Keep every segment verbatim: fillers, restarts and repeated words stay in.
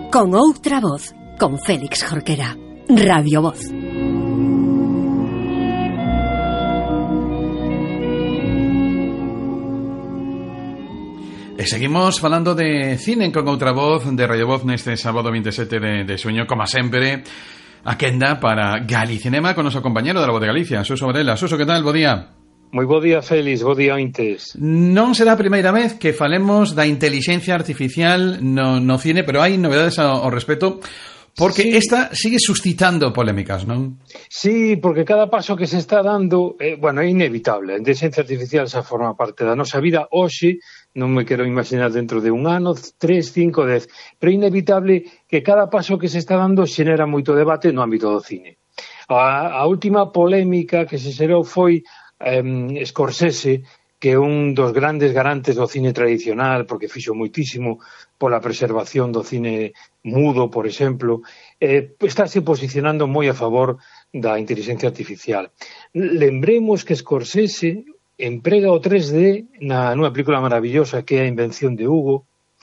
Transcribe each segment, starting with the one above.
Con outra voz, con Félix Jorquera. Radio Voz. E seguimos falando de cine con outra voz de Radio Voz neste sábado veintisiete de, de xuño, como sempre, a quenda para Galicinema con noso compañero da Voz de Galicia, Suso Varela. Suso, que tal? Bo día. Moi bo día, Félix, bo día ointes. Non será a primeira vez que falemos da inteligencia artificial no, no cine, pero hai novedades ao, ao respecto, porque sí. Esta sigue suscitando polémicas, non? Sí, porque cada paso que se está dando, eh, bueno, é inevitable. A inteligencia artificial xa forma parte da nosa vida hoxe, non me quero imaginar dentro de un ano, tres, cinco, dez, pero é inevitable que cada paso que se está dando xenera moito debate no ámbito do cine. A, a última polémica que se xerou foi eh, Scorsese, que é un dos grandes garantes do cine tradicional, porque fixo moitísimo pola preservación do cine mudo, por exemplo, eh, estáse posicionando moi a favor da inteligencia artificial. Lembremos que Scorsese emprega o tres D na, nunha película maravillosa que é A invención de Hugo,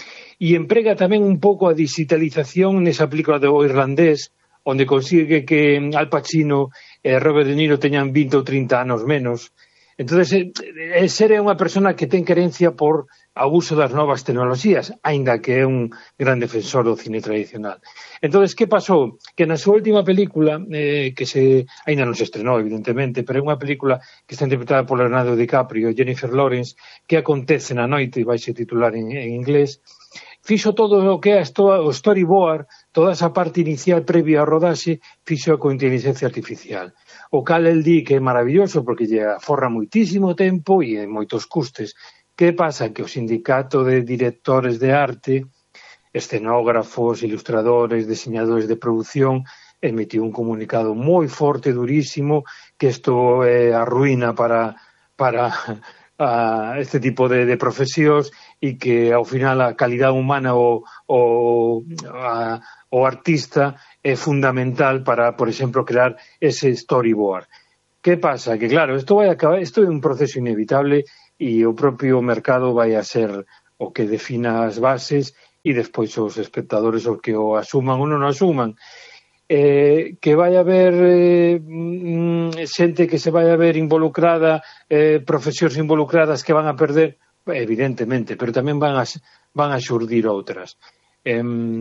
e emprega tamén un pouco a digitalización nesa película do irlandés, onde consigue que Al Pacino e Robert De Niro teñan vinte ou trinta anos menos. Entón, ser é unha persona que ten querencia por ao uso das novas tecnoloxías, aínda que é un gran defensor do cine tradicional. Entón, que pasou? Que na súa última película, eh, que se aínda non se estrenou, evidentemente, pero é unha película que está interpretada por Leonardo DiCaprio e Jennifer Lawrence, que acontece na noite, e vai se titular en, en inglés, fixo todo o que é o storyboard, toda esa parte inicial previa ao rodaxe, fixo con inteligencia artificial. O cal el di que é maravilloso porque lle aforra moitísimo tempo e en moitos custes. Que pasa? Que o sindicato de directores de arte, escenógrafos, ilustradores, diseñadores de produción, emitiu un comunicado moi forte, durísimo, que isto é a ruína para, para a este tipo de, de profesións e que ao final a calidad humana o, o, a, o artista é fundamental para, por exemplo, crear ese storyboard. Que pasa? Que claro, isto vai acabar, isto é un proceso inevitable e o propio mercado vai a ser o que defina as bases e despois os espectadores o que o asuman ou non o asuman. Eh, que vai haber eh, xente que se vai a ver involucrada, eh, profesións involucradas que van a perder, evidentemente, pero tamén van a, van a xurdir outras. Eh,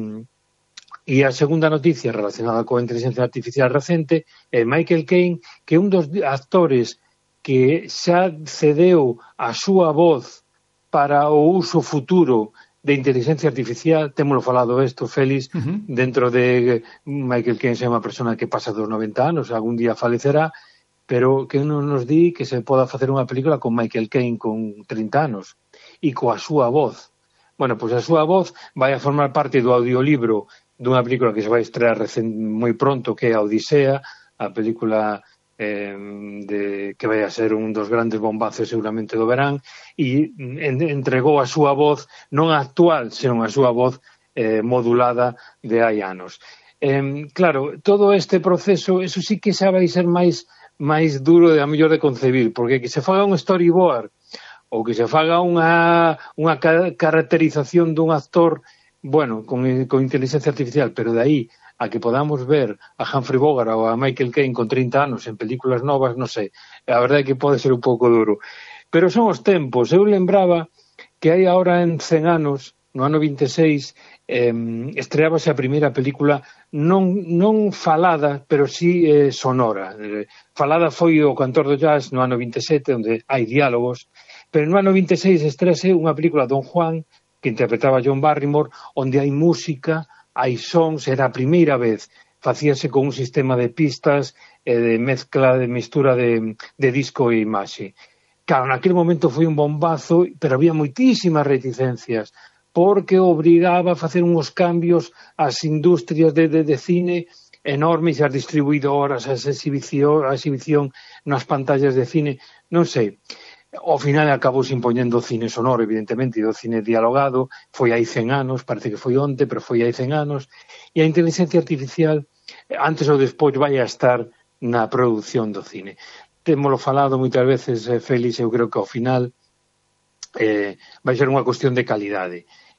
E a segunda noticia relacionada coa inteligencia artificial recente é Michael Caine, que é un dos actores que xa cedeu a súa voz para o uso futuro de inteligencia artificial. Témolo falado isto, Félix, uh-huh. Dentro de Michael Caine é unha persona que pasa dos noventa anos, algún día falecerá, pero que non nos di que se poda facer unha película con Michael Caine con trinta anos e coa súa voz. Bueno, pois a súa voz vai a formar parte do audiolibro dunha película que se vai estrear recén, moi pronto, que é a Odisea, a película eh, de, que vai a ser un dos grandes bombazos seguramente do verán, e en, entregou a súa voz, non a actual, senón a súa voz eh, modulada de hai anos. Eh, claro, todo este proceso, eso sí que xa vai ser máis, máis duro de a mellor de concebir, porque que se faga un storyboard ou que se faga unha, unha caracterización dun actor, bueno, con, con inteligencia artificial, pero de aí a que podamos ver a Humphrey Bogart ou a Michael Caine con trinta anos en películas novas, non sei, a verdade é que pode ser un pouco duro. Pero son os tempos. Eu lembraba que hai agora en cen anos, no ano vinte e seis, eh, estreábase a primeira película non, non falada, pero sí eh, sonora. Eh, falada foi o Cantor do Jazz no ano vinte e sete, onde hai diálogos, pero no ano vinte e seis estrease unha película Don Juan, que interpretaba John Barrymore, onde hai música, hai sons, era a primeira vez, facíase con un sistema de pistas, e de mezcla, de mistura de, de disco e imaxe. Claro, naquele momento foi un bombazo, pero había moitísimas reticencias, porque obrigaba a facer uns cambios ás industrias de, de, de cine enormes, as distribuidoras, as exhibición, a exhibición nas pantallas de cine, non sei. Ao final acabou se impoñendo o cine sonoro, evidentemente, e o cine dialogado, foi hai cen anos, parece que foi onte, pero foi hai cen anos, e a inteligencia artificial, antes ou despois, vai a estar na produción do cine. Témolo falado moitas veces, Félix, eu creo que ao final eh, vai ser unha cuestión de calidade.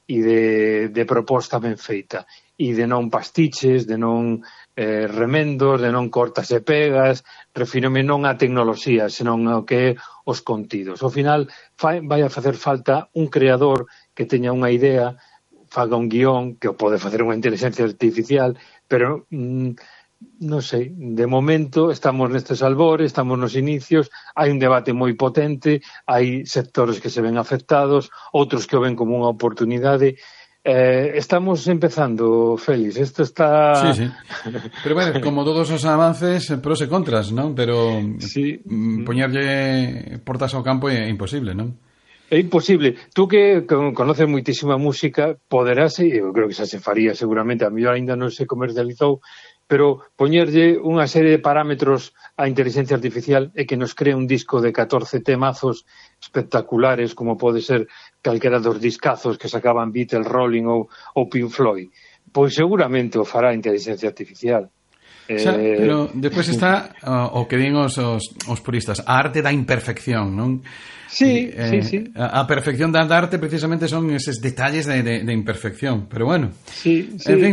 e de, de proposta ben feita, e de non pastiches, de non eh, remendos, de non cortas e pegas, refírome non á tecnoloxía, senón ao que é os contidos. Ao final, fai, vai a facer falta un creador que teña unha idea, faga un guión, que o pode facer unha inteligencia artificial, pero mm, non sei, de momento estamos nestes albores, estamos nos inicios, hai un debate moi potente, hai sectores que se ven afectados, outros que o ven como unha oportunidade. Eh, estamos empezando, Félix, isto está... Sí, sí. Pero bueno, como todos os avances, pros e contras, non? Pero sí. poñerlle portas ao campo é imposible, non? É imposible. Tú que conoces moitísima música, poderás, e eu creo que xa se faría seguramente, a mellor ainda non se comercializou, pero poñerlle unha serie de parámetros á inteligencia artificial e que nos crea un disco de catorce temazos espectaculares, como pode ser calquera dos discazos que sacaban Beatles, Rolling ou, ou Pink Floyd. Pois seguramente o fará a inteligencia artificial. O sea, eh... pero despois está uh, o que din os, os, os puristas, a arte da imperfección, non? Sí, eh, sí, sí. A, a perfección da arte precisamente son eses detalles de, de, de imperfección, pero bueno. Sí, sí. En fin,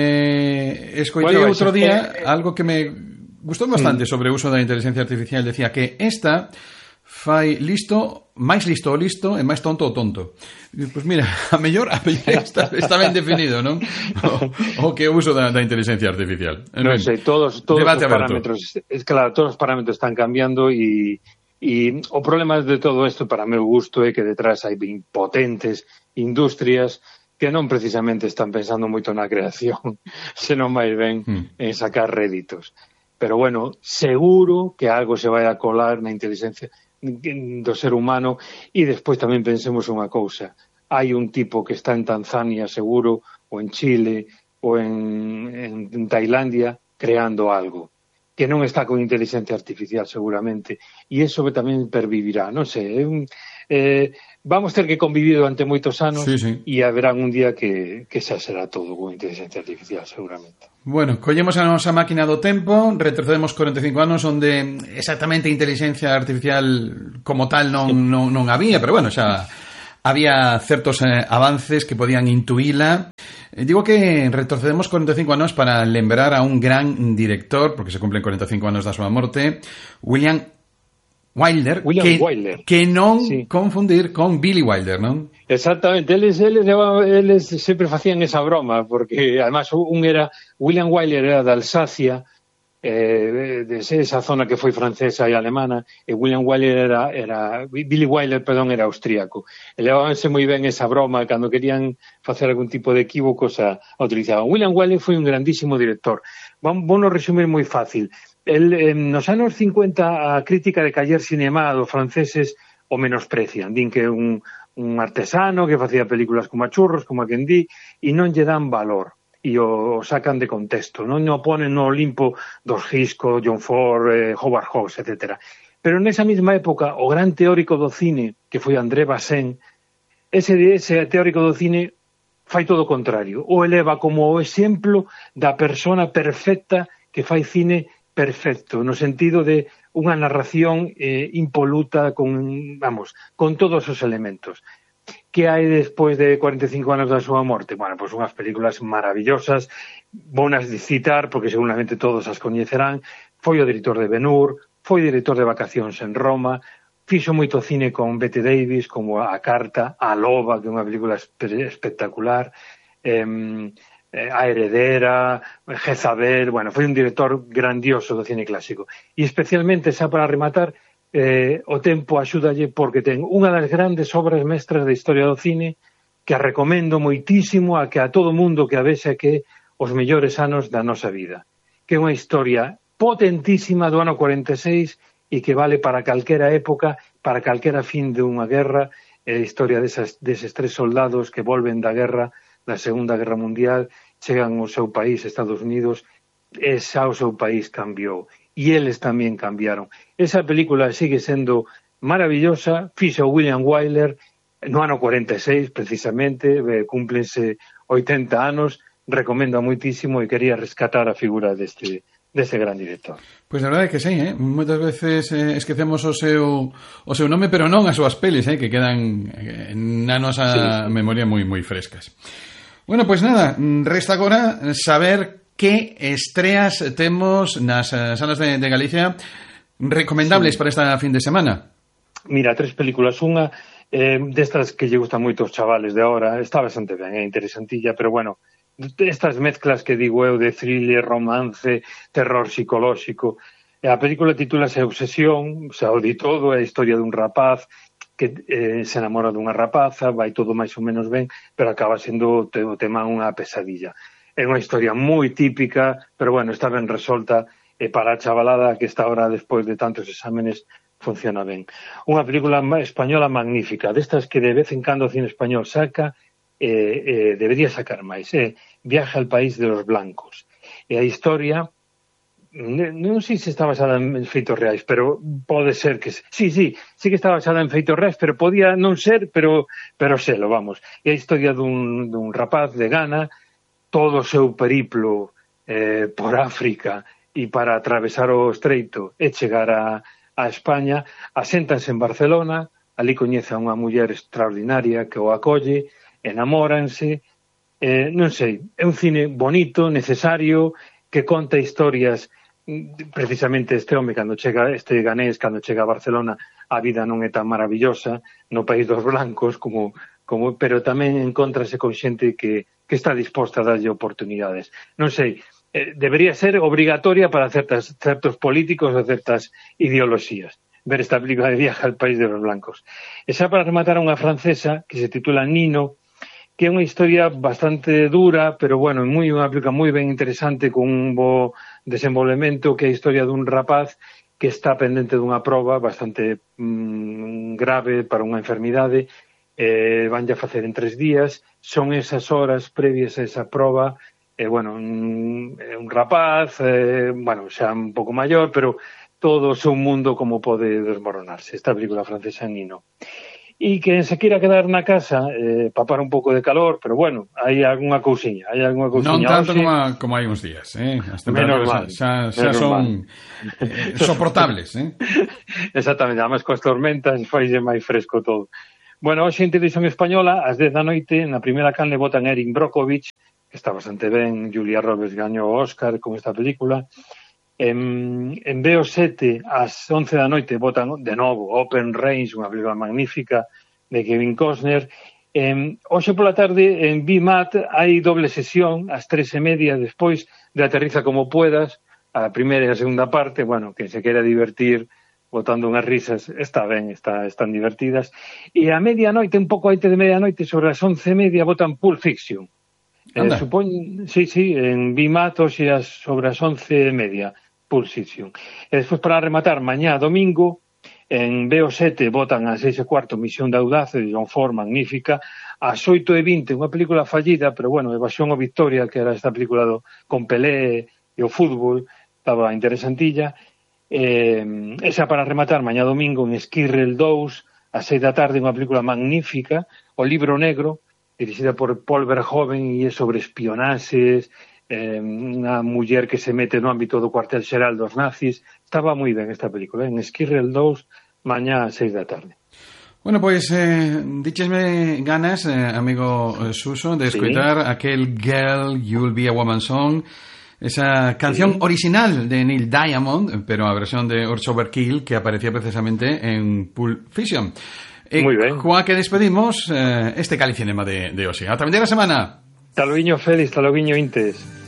eh, escoitei bueno, outro día eh, algo que me gustou bastante sí. sobre o uso da inteligencia artificial, decía que esta fai listo, máis listo o listo e máis tonto o tonto. Pois pues mira, a mellor, a mellor está, está ben definido, non? O, o que o uso da, da inteligencia artificial. Non sei, todos, todos os parámetros, es claro, todos os parámetros están cambiando e E o problema de todo isto, para meu gusto, é que detrás hai potentes industrias que non precisamente están pensando moito na creación, senón máis ben mm. en sacar réditos. Pero bueno, seguro que algo se vai a colar na inteligencia do ser humano e despois tamén pensemos unha cousa. Hai un tipo que está en Tanzania, seguro, ou en Chile, ou en, en Tailandia, creando algo que non está con inteligencia artificial seguramente, e iso tamén pervivirá, non sei, eh, vamos ter que convivir durante moitos anos sí, sí. e haberá un día que, que xa será todo con inteligencia artificial seguramente. Bueno, collemos a nosa máquina do tempo, retrocedemos corenta e cinco anos onde exactamente inteligencia artificial como tal non, non, non había, pero bueno, xa había certos eh, avances que podían intuíla. Eh, digo que retrocedemos corenta e cinco anos para lembrar a un gran director, porque se cumplen corenta e cinco anos da súa morte, William Wilder, William que, Wilder. que non sí. confundir con Billy Wilder, non? Exactamente, eles, eles, eles sempre facían esa broma, porque además un era, William Wilder era de Alsacia, eh, de esa zona que foi francesa e alemana, e William Wyler era, era Billy Wilder, perdón, era austríaco. E levábanse moi ben esa broma, cando querían facer algún tipo de equívocos a, a utilizaban. William Wyler foi un grandísimo director. Vamos a resumir moi fácil. El, eh, nos anos cincuenta a crítica de Cahiers Cinema dos franceses o menosprecian. Din que un, un artesano que facía películas como a churros, como a quen di, e non lle dan valor. E o sacan de contexto, non o ponen no Olimpo dos Hitchcock, John Ford, eh, Howard Hawks, etcétera. Pero nesa mesma época, o gran teórico do cine, que foi André Bazin, ese, ese teórico do cine fai todo o contrario, o eleva como o exemplo da persona perfecta que fai cine perfecto, no sentido de unha narración eh, impoluta, con, vamos, con todos os elementos. Que hai despois de cuarenta e cinco anos da súa morte? Bueno, pois unhas películas maravillosas, bonas de citar, porque seguramente todos as coñecerán. Foi o director de Ben-Hur, foi director de Vacacións en Roma, fixo moito cine con Bette Davis, como A Carta, A Loba, que é unha película espectacular, eh, A Heredera, Jezabel, bueno, foi un director grandioso do cine clásico. E especialmente, xa para rematar, Eh, o tempo axúdalle porque ten unha das grandes obras mestras da historia do cine que a recomendo moitísimo a que a todo mundo que a vexe que os mellores anos da nosa vida, que é unha historia potentísima do ano cuarenta e seis e que vale para calquera época, para calquera fin de unha guerra, é a historia desas, deses tres soldados que volven da guerra, da Segunda Guerra Mundial, chegan ao seu país, Estados Unidos, e xa o seu país cambiou. E eles tamén cambiaron. Esa película sigue sendo maravillosa, fixo William Wyler no ano cuarenta e seis, precisamente, eh, cúmplense oitenta anos, recomendo moitísimo e quería rescatar a figura deste, dese gran director. Pois a verdade é que sí, eh? Moitas veces eh, esquecemos o seu o seu nome, pero non as súas pelis, eh? Que quedan eh, na nosa sí, sí. memoria moi moi frescas. Bueno, pois nada, resta agora saber que estreas temos nas salas de, de Galicia recomendables sí. para esta fin de semana. Mira, tres películas, unha eh, destas que lle gustan moito os chavales de ahora, está bastante ben, é interesantilla, pero bueno, estas mezclas que digo eu de thriller, romance, terror psicolóxico. A película titúlase Obsesión, xa o di todo, é a historia dun rapaz que eh, se enamora dunha rapaza, vai todo máis ou menos ben, pero acaba sendo o tema unha pesadilla. É unha historia moi típica, pero bueno, está ben resolta, e para a chavalada que está ahora despois de tantos exámenes funciona ben. Unha película española magnífica, destas que de vez en cando o cine español saca, Eh, eh, debería sacar máis, eh? Viaje al país de los blancos. E a historia, non sei se está basada en feitos reais, pero pode ser que... Sí, sí, sí que está basada en feitos reais, pero podía non ser, pero pero selo, vamos. E a historia dun, dun rapaz de Ghana, todo o seu periplo eh, por África e para atravesar o estreito e chegar a, a España, aséntanse en Barcelona, ali coñece a unha muller extraordinaria que o acolle, enamóranse, eh, non sei, é un cine bonito, necesario, que conta historias, precisamente este home, cando chega, este ganés, cando chega a Barcelona, a vida non é tan maravillosa, no país dos blancos, como, como pero tamén encontrase con xente que, que está disposta a darlle oportunidades. Non sei, eh, debería ser obrigatoria para certas, certos políticos ou certas ideoloxías ver esta película de Viaje al país de los blancos. E xa para rematar unha francesa que se titula Nino, que é unha historia bastante dura, pero bueno, moi unha película moi ben interesante, con un bo desenvolvemento, que é a historia dun rapaz que está pendente dunha proba bastante mmm, grave para unha enfermidade, eh, vanlle a facer en tres días, son esas horas previas a esa proba, e eh, bueno, un, un rapaz, eh, bueno, xa un pouco maior, pero todo o seu mundo como pode desmoronarse, esta película francesa Nino. E que se queira quedar na casa, eh, papar un pouco de calor, pero bueno, hai algunha cousiña, hai algunha cousiña. Non tanto como, como hai uns días, eh? As temperaturas xa, xa son eh, soportables, eh? Exactamente, además coas tormentas faixe máis fresco todo. Bueno, hoxe en Televisión Española, ás dez da noite, na primeira canle votan Erin Brockovich, que está bastante ben, Julia Roberts gañou o Óscar con esta película. En, en B O sete, ás once da noite, votan de novo Open Range, unha película magnífica de Kevin Costner. En, hoxe pola tarde, en B M A T, hai doble sesión, ás tres e media, despois de Aterriza como puedas, a primeira e a segunda parte. Bueno, quen se quera divertir botando unhas risas, está ben, está, están divertidas. E a medianoite, un pouco antes de medianoite, sobre as once e media, votan Pulp Fiction. Eh, supón, sí, sí, en B M A T, hoxe sobre as once e media. Pulp Fiction. E despois, para rematar, mañá domingo, en B O sete votan a seis e cuarto Misión de Audace, de John Ford, magnífica, ás oito e vinte, unha película fallida, pero bueno, Evasión o Victoria, que era esta película do, con Pelé e o fútbol, estaba interesantilla. Eh, esa para rematar, mañá domingo, en Esquirrel dous, ás seis da tarde, unha película magnífica, O Libro Negro, dirixida por Paul Verhoeven, e é sobre espionaxes, eh, unha muller que se mete no ámbito do cuartel xeral dos nazis. Estaba moi ben esta película, en Esquirrel dous, mañá a seis da tarde. Bueno, pois, eh, díchesme ganas, eh, amigo Suso, de escoitar sí. aquel Girl, You'll Be a Woman Song, esa canción sí. original de Neil Diamond, pero a versión de Urge Overkill, que aparecía precisamente en Pulp Fiction. Eh, Moi ben. Coa que despedimos eh, este Calicinema de, de hoxe. Ata a vindeira semana. Taloguiño Félix, taloguiño Intes.